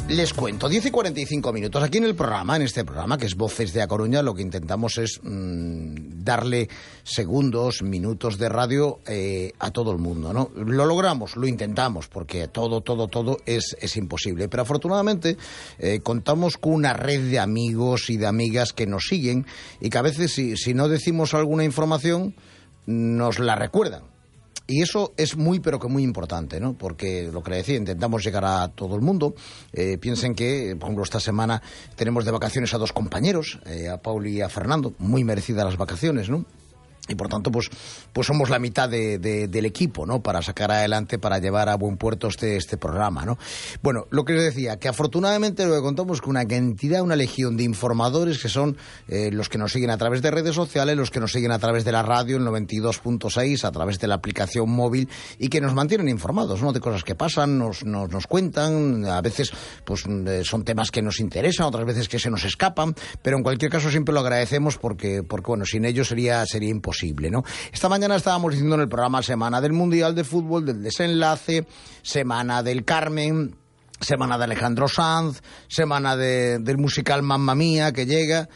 Les cuento, 10:45. Aquí en el programa, en este programa, que es Voces de A Coruña, lo que intentamos es darle segundos, minutos de radio a todo el mundo, ¿no? Lo logramos, lo intentamos, porque todo es imposible. Pero afortunadamente contamos con una red de amigos y de amigas que nos siguen y que a veces, si no decimos alguna información, nos la recuerdan. Y eso es muy, pero que muy importante, ¿no? Porque, lo que le decía, intentamos llegar a todo el mundo. Piensen que, por ejemplo, esta semana tenemos de vacaciones a 2 compañeros, a Paul y a Fernando, muy merecidas las vacaciones, ¿no? Y por tanto, pues somos la mitad del equipo, ¿no? Para sacar adelante, para llevar a buen puerto este programa, ¿no? Bueno, lo que les decía, que afortunadamente lo que contamos con una cantidad, una legión de informadores que son los que nos siguen a través de redes sociales, los que nos siguen a través de la radio, el 92.6, a través de la aplicación móvil, y que nos mantienen informados, ¿no? De cosas que pasan, nos cuentan, a veces pues son temas que nos interesan, otras veces que se nos escapan, pero en cualquier caso siempre lo agradecemos porque bueno, sin ellos sería imposible, ¿no? Esta mañana estábamos diciendo en el programa semana del Mundial de Fútbol, del desenlace, semana del Carmen, semana de Alejandro Sanz, semana del musical Mamma Mía que llega,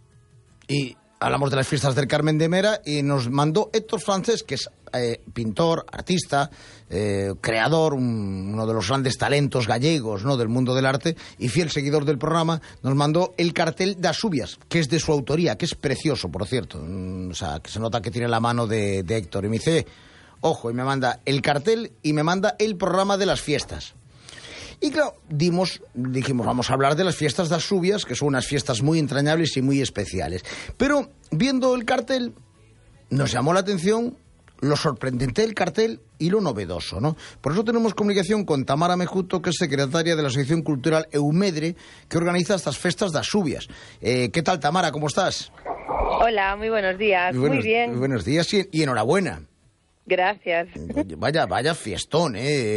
y hablamos de las fiestas del Carmen de Mera, y nos mandó Héctor Francés, que es pintor, artista, creador, uno de los grandes talentos gallegos, ¿no?, del mundo del arte, y fiel seguidor del programa, nos mandó el cartel das Subias, que es de su autoría, que es precioso, por cierto. O sea, que se nota que tiene la mano de Héctor. Y me dice, ojo, y me manda el cartel y me manda el programa de las fiestas. Y claro, dijimos, vamos a hablar de las fiestas das Subias, que son unas fiestas muy entrañables y muy especiales. Pero, viendo el cartel, nos llamó la atención lo sorprendente del cartel y lo novedoso, ¿no? Por eso tenemos comunicación con Tamara Mejuto, que es secretaria de la Asociación Cultural Eumedre, que organiza estas festas das Subias. ¿Qué tal, Tamara? ¿Cómo estás? Hola, muy buenos días. Muy bien. Muy buenos días y enhorabuena. Gracias. Vaya fiestón,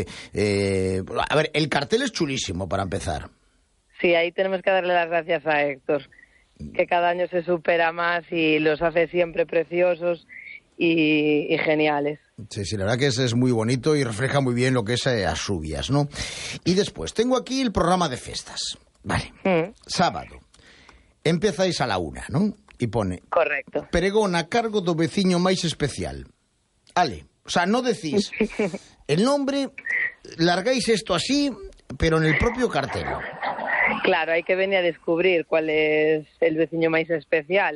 a ver, el cartel es chulísimo, para empezar. Sí, ahí tenemos que darle las gracias a Héctor, que cada año se supera más y los hace siempre preciosos y geniales. Sí, la verdad que es muy bonito y refleja muy bien lo que es As Subias, ¿no? Y después, tengo aquí el programa de festas. Vale, sábado. Empezáis a la 1, ¿no? Y pone... Correcto. Pregón a cargo do veciño máis especial. Ale, o sea, no decís el nombre, largáis esto así, pero en el propio cartel. Claro, hay que venir a descubrir cuál es el veciño máis especial.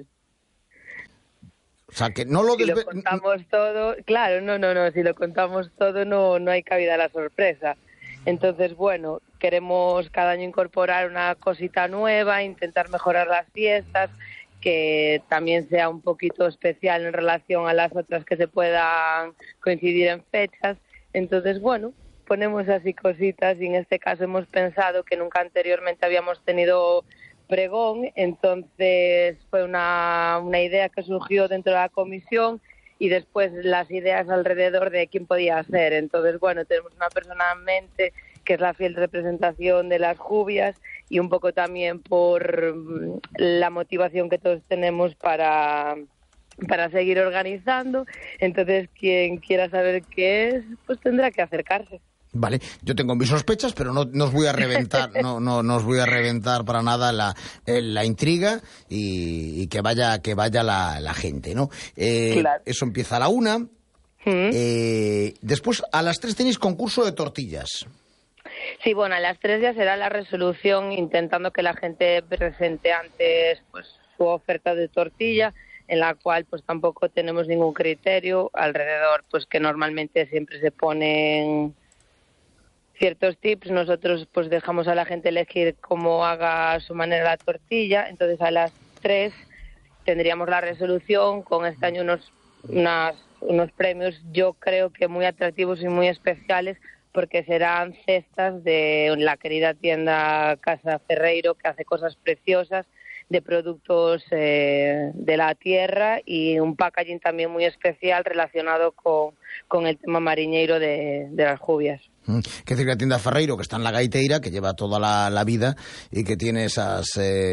O sea, que no lo... Si lo contamos todo... Claro, no, si lo contamos todo no hay cabida a la sorpresa. Entonces, bueno, queremos cada año incorporar una cosita nueva, intentar mejorar las fiestas, que también sea un poquito especial en relación a las otras que se puedan coincidir en fechas. Entonces, bueno, ponemos así cositas, y en este caso hemos pensado que nunca anteriormente habíamos tenido pregón, entonces fue una idea que surgió dentro de la comisión, y después las ideas alrededor de quién podía ser. Entonces, bueno, tenemos una persona en mente que es la fiel representación de las Jubias, y un poco también por la motivación que todos tenemos para seguir organizando. Entonces, quien quiera saber qué es, pues tendrá que acercarse. Vale, yo tengo mis sospechas, pero no os voy a reventar, no os voy a reventar para nada la intriga, y que vaya la gente, ¿no? Claro. Eso empieza a la 1. Después, a las 3 tenéis concurso de tortillas. Sí, bueno, a las 3 ya será la resolución, intentando que la gente presente antes pues su oferta de tortilla, en la cual pues tampoco tenemos ningún criterio alrededor, pues que normalmente siempre se ponen ciertos tips. Nosotros pues dejamos a la gente elegir cómo haga a su manera la tortilla. Entonces, a las 3 tendríamos la resolución, con este año unos premios, yo creo que muy atractivos y muy especiales, porque serán cestas de la querida tienda Casa Ferreiro, que hace cosas preciosas de productos de la tierra, y un packaging también muy especial relacionado con el tema mariñeiro de las lluvias. Que decir que la tienda Ferreiro, que está en la Gaiteira, que lleva toda la vida y que tiene esas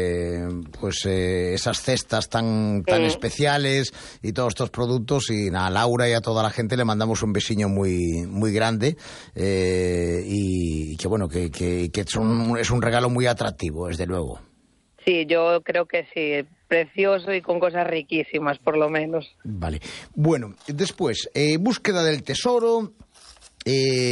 esas cestas tan especiales y todos estos productos, y a Laura y a toda la gente le mandamos un besiño muy muy grande, y que bueno, que es un regalo muy atractivo, desde luego. Sí, yo creo que sí, precioso y con cosas riquísimas, por lo menos. Vale. Bueno, después, búsqueda del tesoro. O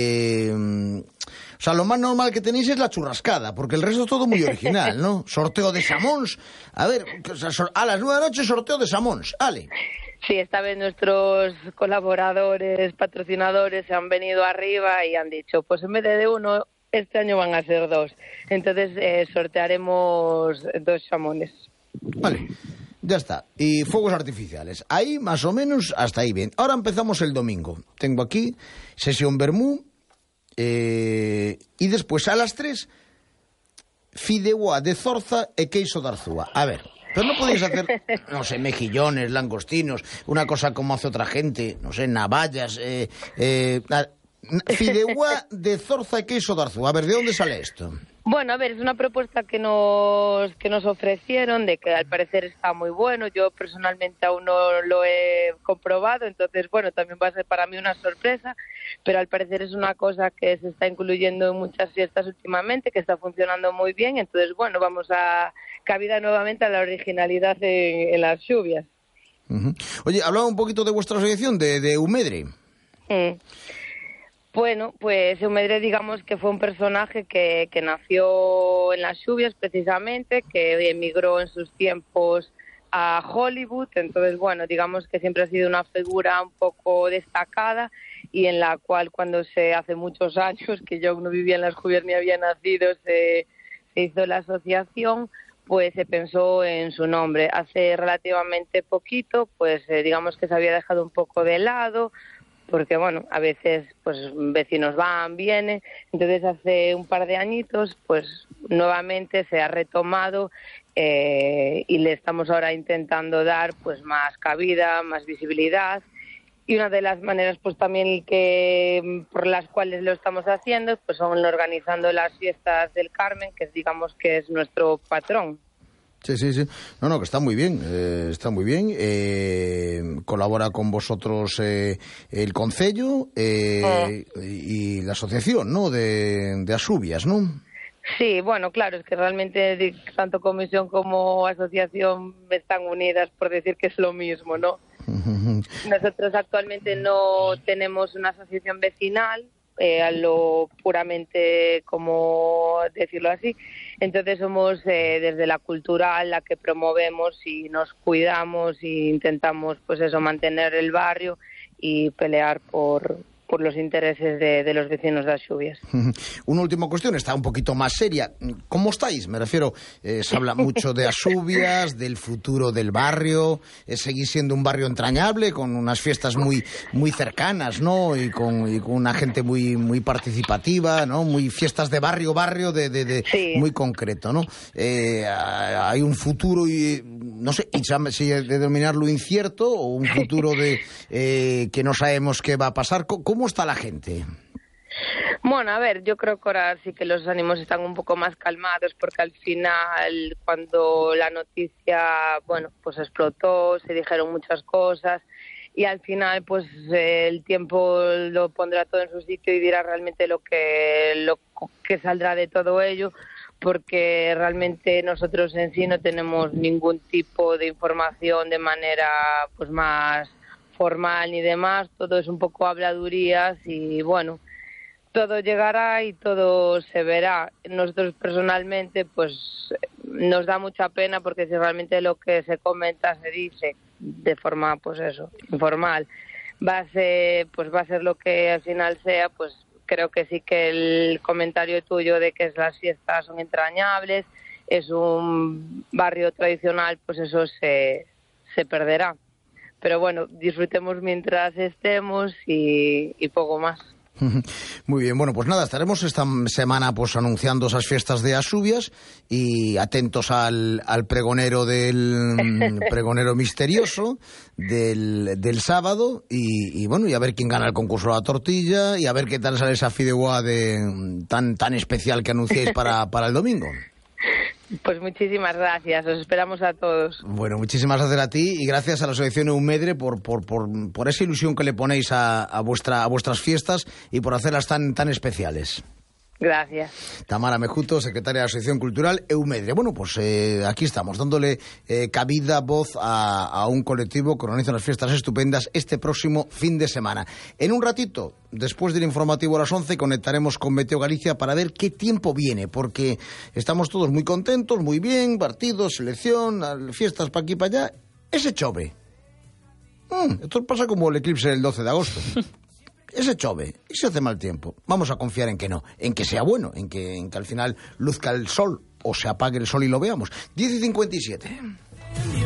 sea, lo más normal que tenéis es la churrascada, porque el resto es todo muy original, ¿no? Sorteo de samóns. A ver, a las 9 de la noche sorteo de samóns. Ale. Sí, esta vez nuestros colaboradores, patrocinadores se han venido arriba y han dicho, pues en vez de uno, este año van a ser 2. Entonces sortearemos 2 samones. Vale. Ya está. Y fuegos artificiales. Ahí, más o menos, hasta ahí bien. Ahora empezamos el domingo. Tengo aquí sesión vermú, y después a las 3, fideuá de zorza e queiso de Arzúa. A ver, pero no podéis hacer, no sé, mejillones, langostinos, una cosa como hace otra gente, no sé, navallas, fideuá de zorza e queiso de Arzúa. A ver, ¿de dónde sale esto? Bueno, a ver, es una propuesta que nos ofrecieron, de que al parecer está muy bueno. Yo personalmente aún no lo he comprobado, entonces, bueno, también va a ser para mí una sorpresa, pero al parecer es una cosa que se está incluyendo en muchas fiestas últimamente, que está funcionando muy bien. Entonces, bueno, vamos a cabida nuevamente a la originalidad en las lluvias. Oye, hablaba un poquito de vuestra asociación, de Umedre. Bueno, pues Eumedre, digamos que fue un personaje que nació en las lluvias precisamente, que emigró en sus tiempos a Hollywood. Entonces, bueno, digamos que siempre ha sido una figura un poco destacada, y en la cual cuando hace muchos años, que yo no vivía en las lluvias ni había nacido, se hizo la asociación, pues se pensó en su nombre. Hace relativamente poquito, pues digamos que se había dejado un poco de lado, porque bueno, a veces pues vecinos van, vienen. Entonces hace un par de añitos pues nuevamente se ha retomado, y le estamos ahora intentando dar pues más cabida, más visibilidad. Y una de las maneras pues también por las cuales lo estamos haciendo pues son organizando las fiestas del Carmen, que digamos que es nuestro patrón. Sí. No, que está muy bien, está muy bien. Colabora con vosotros el concello y la asociación, ¿no?, de Asubias, ¿no? Sí, bueno, claro, es que realmente tanto comisión como asociación están unidas, por decir que es lo mismo, ¿no? Nosotros actualmente no tenemos una asociación vecinal, a lo puramente, como decirlo así. Entonces somos desde la cultural la que promovemos y nos cuidamos e intentamos pues eso, mantener el barrio y pelear por los intereses de los vecinos de Asubias. Una última cuestión, está un poquito más seria. ¿Cómo estáis? Me refiero, se habla mucho de Asubias, del futuro del barrio. Seguís siendo un barrio entrañable, con unas fiestas muy muy cercanas, ¿no? Y con una gente muy muy participativa, ¿no? Muy fiestas de barrio, sí, muy concreto, ¿no? Hay un futuro, y no sé si denominarlo incierto, o un futuro que no sabemos qué va a pasar. ¿Cómo está la gente? Bueno, a ver, yo creo que ahora sí que los ánimos están un poco más calmados, porque al final, cuando la noticia, bueno, pues explotó, se dijeron muchas cosas, y al final, pues el tiempo lo pondrá todo en su sitio y dirá realmente lo que saldrá de todo ello, porque realmente nosotros en sí no tenemos ningún tipo de información de manera pues más formal ni demás. Todo es un poco habladurías y bueno, todo llegará y todo se verá. Nosotros personalmente pues nos da mucha pena, porque si realmente lo que se comenta se dice de forma pues eso, informal, va a ser lo que al final sea, pues creo que sí que el comentario tuyo de que las fiestas son entrañables, es un barrio tradicional, pues eso se perderá. Pero bueno, disfrutemos mientras estemos y poco más. Muy bien, bueno, pues nada, estaremos esta semana pues anunciando esas fiestas de Asubias y atentos al pregonero pregonero misterioso del sábado y bueno, y a ver quién gana el concurso de la tortilla y a ver qué tal sale esa fideuá tan especial que anunciáis para el domingo. Pues muchísimas gracias, os esperamos a todos. Bueno, muchísimas gracias a ti y gracias a la Asociación Eumedre por esa ilusión que le ponéis a vuestras fiestas y por hacerlas tan especiales. Gracias. Tamara Mejuto, secretaria de la Asociación Cultural Eumedre. Bueno, pues aquí estamos, dándole cabida, voz a un colectivo que organiza unas fiestas estupendas este próximo fin de semana. En un ratito, después del informativo a las 11, conectaremos con Meteo Galicia para ver qué tiempo viene, porque estamos todos muy contentos, muy bien, partidos, selección, fiestas para aquí y para allá. Ese chove. Esto pasa como el eclipse del 12 de agosto. Ese chove, y se hace mal tiempo. Vamos a confiar en que no, en que sea bueno, en que al final luzca el sol o se apague el sol y lo veamos. 10:57.